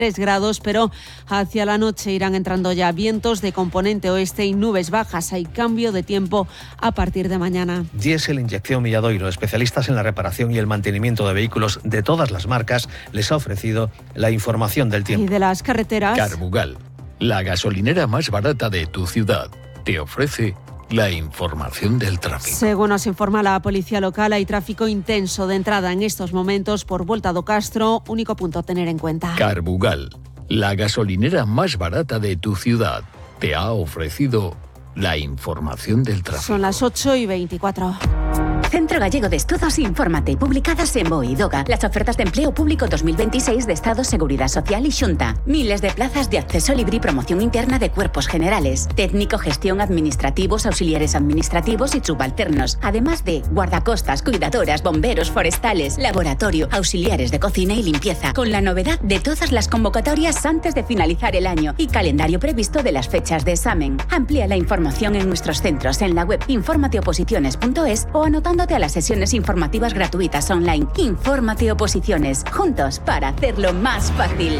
3 grados, pero hacia la noche irán entrando ya vientos de componente oeste y nubes bajas. Hay cambio de tiempo a partir de mañana. Diesel Inyección Milladoiro, especialistas en la reparación y el mantenimiento de vehículos de todas las marcas, les ha ofrecido la información del tiempo. Y de las carreteras. Carbugal, la gasolinera más barata de tu ciudad, te ofrece la información del tráfico. Según nos informa la policía local, hay tráfico intenso de entrada en estos momentos por Volta do Castro, único punto a tener en cuenta. Carbugal, la gasolinera más barata de tu ciudad, te ha ofrecido la información del tráfico. Son las 8:24. Centro Gallego de Estudos Infórmate, publicadas en BOE y DOGA. Las ofertas de empleo público 2026 de Estado, Seguridad Social y Xunta. Miles de plazas de acceso libre y promoción interna de cuerpos generales. Técnico, gestión, administrativos, auxiliares administrativos y subalternos. Además de guardacostas, cuidadoras, bomberos, forestales, laboratorio, auxiliares de cocina y limpieza. Con la novedad de todas las convocatorias antes de finalizar el año y calendario previsto de las fechas de examen. Amplía la información en nuestros centros en la web informateoposiciones.es o anotándote a las sesiones informativas gratuitas online. Infórmate Oposiciones, juntos para hacerlo más fácil.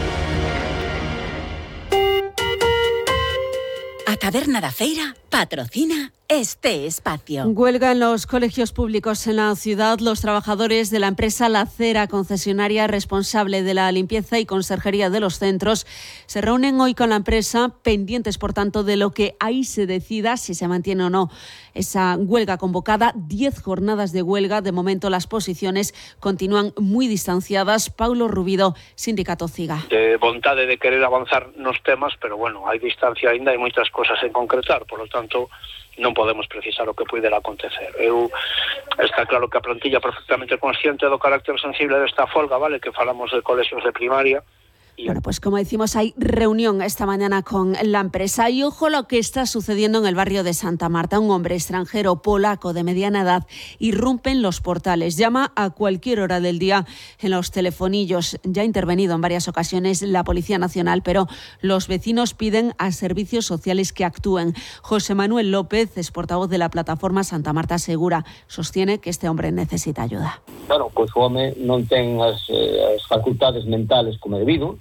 A Taberna da Feira patrocina este espacio. Huelga en los colegios públicos en la ciudad. Los trabajadores de la empresa La Cera, concesionaria responsable de la limpieza y conserjería de los centros, se reúnen hoy con la empresa, pendientes, por tanto, de lo que ahí se decida, si se mantiene o no esa huelga convocada. 10 jornadas de huelga. De momento las posiciones continúan muy distanciadas. Paulo Rubido, Sindicato CIGA. De vontade de querer avanzar nos temas, pero bueno, hai distancia ainda, hai moitas cosas en concretar, por lo tanto non podemos precisar o que puidera acontecer. Está claro que a plantilla perfectamente consciente do carácter sensible desta folga, vale, que falamos de colexios de primaria. Bueno, pues como decimos, hay reunión esta mañana con la empresa. Y ojo lo que está sucediendo en el barrio de Santa Marta. Un hombre extranjero polaco de mediana edad irrumpe en los portales. Llama a cualquier hora del día en los telefonillos. Ya ha intervenido en varias ocasiones la Policía Nacional, pero los vecinos piden a servicios sociales que actúen. José Manuel López es portavoz de la plataforma Santa Marta Segura. Sostiene que este hombre necesita ayuda. Bueno, pois o home non ten as facultades mentales como debido.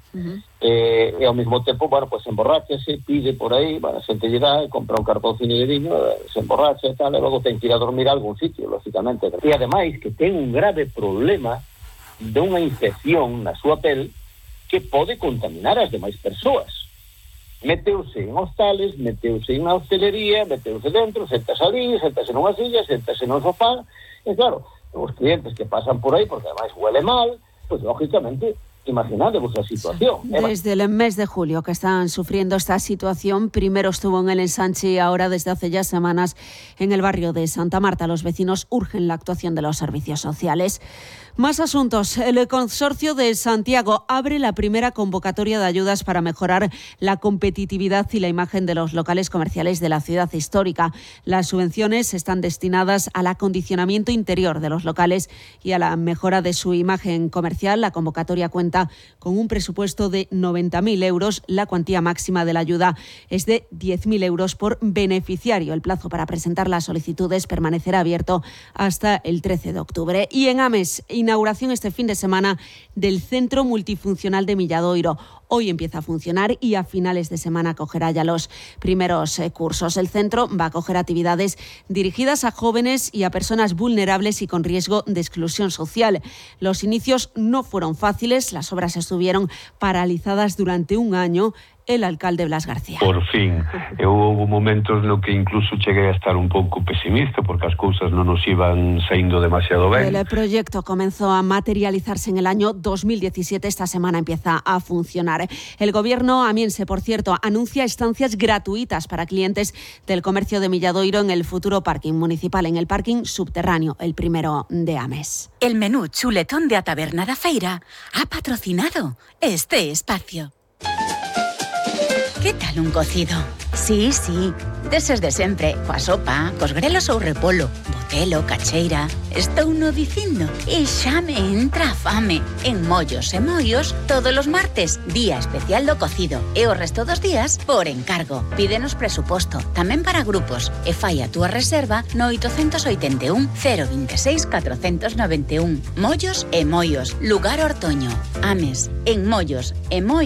E ao mesmo tempo, bueno, pues emborráchase, pide por aí, bueno, a xente lle dá, compra un cartocino de viño, se emborracha e tal, e logo ten que ir a dormir a algún sitio, lógicamente. E ademais que ten un grave problema de unha infección na súa pel que pode contaminar as demais persoas. Meteuse en hostales, meteuse en unha hostelería, meteuse dentro, séntase ali, séntase nunha silla, séntase nun sofá, e claro, os clientes que pasan por aí, porque ademais huele mal, pues lógicamente, imaginadevos la situación. Desde el mes de julio que están sufriendo esta situación, primero estuvo en el ensanche y ahora desde hace ya semanas en el barrio de Santa Marta. Los vecinos urgen la actuación de los servicios sociales. Más asuntos. El Consorcio de Santiago abre la primera convocatoria de ayudas para mejorar la competitividad y la imagen de los locales comerciales de la ciudad histórica. Las subvenciones están destinadas al acondicionamiento interior de los locales y a la mejora de su imagen comercial. La convocatoria cuenta con un presupuesto de 90.000 euros. La cuantía máxima de la ayuda es de 10.000 euros por beneficiario. El plazo para presentar las solicitudes permanecerá abierto hasta el 13 de octubre. Y en Ames, inauguración este fin de semana del Centro Multifuncional de Milladoiro. Hoy empieza a funcionar y a finales de semana acogerá ya los primeros cursos. El centro va a acoger actividades dirigidas a jóvenes y a personas vulnerables y con riesgo de exclusión social. Los inicios no fueron fáciles, las obras estuvieron paralizadas durante un año. El alcalde Blas García. Por fin. Houve momentos no que incluso cheguei a estar un pouco pesimista porque as cousas non nos iban saindo demasiado ben. El proyecto comenzó a materializarse en el año 2017. Esta semana empieza a funcionar. El gobierno amiense, por cierto, anuncia estancias gratuitas para clientes del comercio de Milladoiro en el futuro parking municipal, en el parking subterráneo, el primero de Ames. El menú chuletón de A Taberna da Feira ha patrocinado este espacio. ¿Qué tal un cocido? Sí, deses de sempre, coa sopa, cos grelos ou repolo, quelo, cacheira. Estou no dicindo e xa me entra a fame. En Mollos e Moios, todos os martes, día especial do cocido. E o resto dos días, por encargo. Pídenos presuposto, tamén para grupos. E fai a túa reserva no 881 026 491. Mollos e Moios, lugar Ortoño. Ames, en Mollos e Moios.